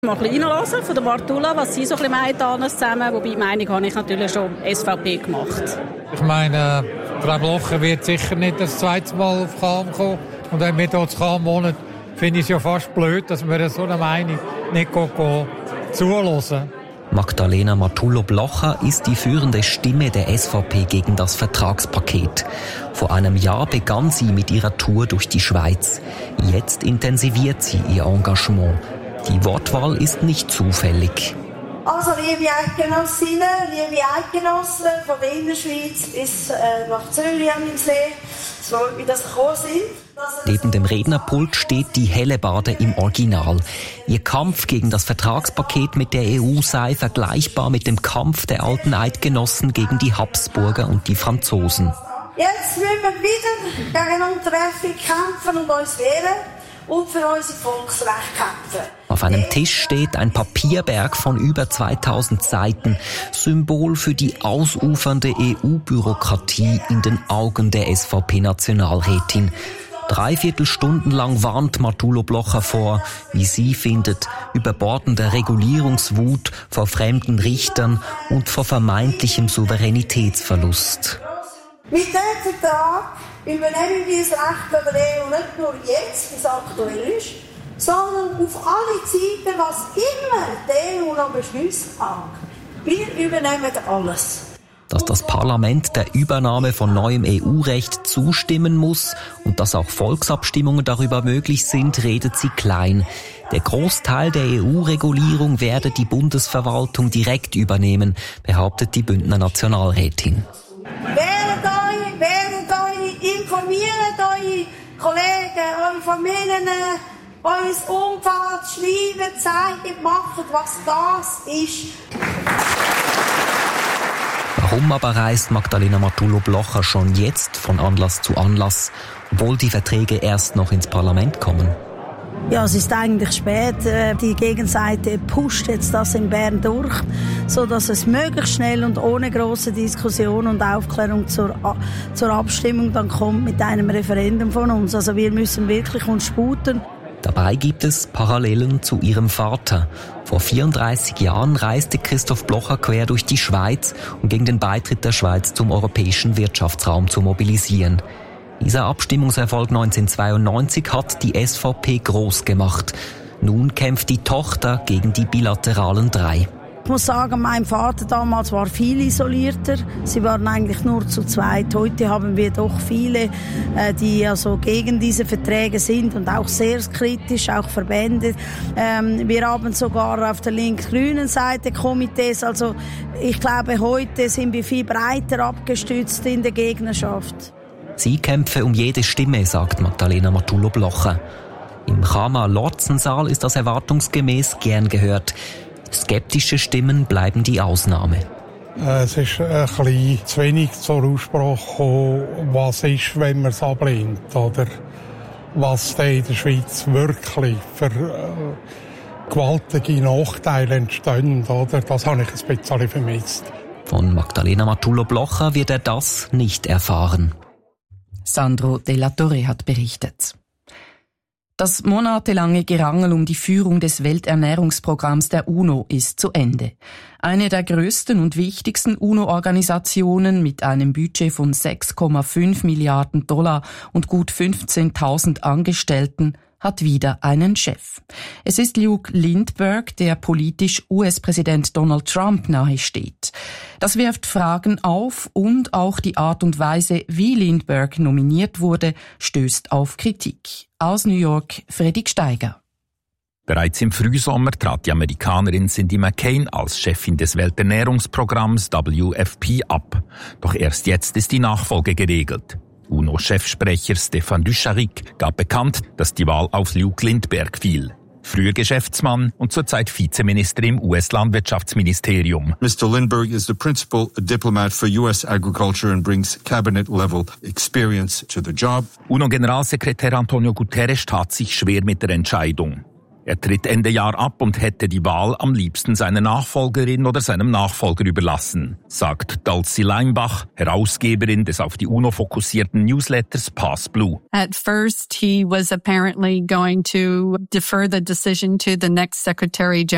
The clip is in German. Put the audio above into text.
Mal ein bisschen reinhören von der Bartula, was sie so ein bisschen meint alles zusammen. Wobei die Meinung habe ich natürlich schon SVP gemacht. Ich meine, Frau Blocher wird sicher nicht das zweite Mal auf KM kommen. Und wenn wir hier zu KM wohnen, finde ich es ja fast blöd, dass wir so eine Meinung nicht zuhören. Magdalena Matullo-Blocher ist die führende Stimme der SVP gegen das Vertragspaket. Vor einem Jahr begann sie mit ihrer Tour durch die Schweiz. Jetzt intensiviert sie ihr Engagement. Die Wortwahl ist nicht zufällig. Also, liebe Eidgenossinnen, liebe Eidgenossen von der Innerschweiz bis nach Zürich am See, es freut mich, dass Sie gekommen sind. Neben dem Rednerpult steht die Hellebarde im Original. Ihr Kampf gegen das Vertragspaket mit der EU sei vergleichbar mit dem Kampf der alten Eidgenossen gegen die Habsburger und die Franzosen. Jetzt müssen wir wieder gegen Unterwerfung kämpfen und uns wehren und für unsere Volksrechte kämpfen. Auf einem Tisch steht ein Papierberg von über 2000 Seiten, Symbol für die ausufernde EU-Bürokratie in den Augen der SVP-Nationalrätin. 3/4 Stunden lang warnt Matullo-Blocher vor, wie sie findet, überbordender Regulierungswut vor fremden Richtern und vor vermeintlichem Souveränitätsverlust. Mit diesem Vertrag übernehmen wir das Recht der EU nicht nur jetzt, wie es aktuell ist, sondern auf alle Zeiten, was immer die EU noch beschließt hat. Wir übernehmen alles. Dass das Parlament der Übernahme von neuem EU-Recht zustimmen muss und dass auch Volksabstimmungen darüber möglich sind, redet sie klein. Der Großteil der EU-Regulierung werde die Bundesverwaltung direkt übernehmen, behauptet die Bündner Nationalrätin. Wählt euch, informiert eure Kollegen, eure Familien, euer Umfeld, schreibt, zeigt, macht, was das ist. Warum aber reist Magdalena Matullo-Blocher schon jetzt von Anlass zu Anlass, obwohl die Verträge erst noch ins Parlament kommen? Ja, es ist eigentlich spät. Die Gegenseite pusht jetzt das in Bern durch, so dass es möglichst schnell und ohne große Diskussion und Aufklärung zur Abstimmung dann kommt mit einem Referendum von uns. Also wir müssen wirklich uns sputen. Dabei gibt es Parallelen zu ihrem Vater. Vor 34 Jahren reiste Christoph Blocher quer durch die Schweiz, um gegen den Beitritt der Schweiz zum europäischen Wirtschaftsraum zu mobilisieren. Dieser Abstimmungserfolg 1992 hat die SVP groß gemacht. Nun kämpft die Tochter gegen die bilateralen Drei. Ich muss sagen, mein Vater damals war viel isolierter. Sie waren eigentlich nur zu zweit. Heute haben wir doch viele, die also gegen diese Verträge sind und auch sehr kritisch, auch Verbände. Wir haben sogar auf der links-grünen Seite Komitees. Also ich glaube, heute sind wir viel breiter abgestützt in der Gegnerschaft. Sie kämpfe um jede Stimme, sagt Magdalena Matullo-Blocher. Im Chama-Lorzensaal ist das erwartungsgemäß gern gehört. Skeptische Stimmen bleiben die Ausnahme. Es ist ein bisschen zu wenig zur Aussprache gekommen, was ist, wenn man es ablehnt, oder was da in der Schweiz wirklich für gewaltige Nachteile entstehen, oder? Das habe ich ein bisschen vermisst. Von Magdalena Matullo-Blocher wird er das nicht erfahren. Sandro Della Torre hat berichtet. Das monatelange Gerangel um die Führung des Welternährungsprogramms der UNO ist zu Ende. Eine der größten und wichtigsten UNO-Organisationen mit einem Budget von 6,5 Milliarden $, und gut 15.000 Angestellten hat wieder einen Chef. Es ist Luke Lindbergh, der politisch US-Präsident Donald Trump nahesteht. Das wirft Fragen auf und auch die Art und Weise, wie Lindbergh nominiert wurde, stößt auf Kritik. Aus New York, Fredrik Steiger. Bereits im Frühsommer trat die Amerikanerin Cindy McCain als Chefin des Welternährungsprogramms WFP ab. Doch erst jetzt ist die Nachfolge geregelt. UNO-Chefsprecher Stéphane Dujarric gab bekannt, dass die Wahl auf Luke Lindbergh fiel. Früher Geschäftsmann und zurzeit Vizeminister im US-Landwirtschaftsministerium. Mr. Lindbergh is the principal diplomat for US agriculture and brings cabinet-level experience to the job. UNO-Generalsekretär Antonio Guterres tat sich schwer mit der Entscheidung. Er tritt Ende Jahr ab und hätte die Wahl am liebsten seiner Nachfolgerin oder seinem Nachfolger überlassen, sagt Dulcie Leimbach, Herausgeberin des auf die UNO fokussierten Newsletters Pass Blue. At first, he was apparently going to defer the decision to the next Secretary General.